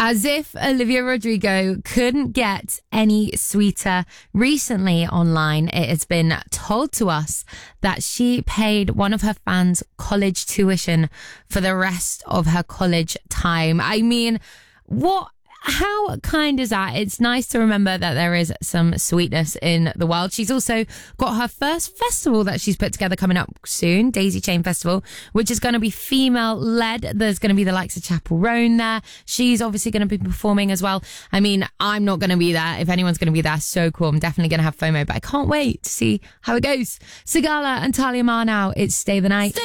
As if Olivia Rodrigo couldn't get any sweeter. Recently online, it has been told to us that she paid one of her fans college tuition for the rest of her college time. I mean, how kind is that? It's nice to remember that there is some sweetness in the world. She's also got her first festival that she's put together coming up soon, Daisy Chain Festival, which is going to be female-led. There's going to be the likes of Chapel Roan there. She's obviously going to be performing as well. I mean, I'm not going to be there. If anyone's going to be there, so cool. I'm definitely going to have FOMO, but I can't wait to see how it goes. Sigala and Talia Mar now. It's Stay the Night.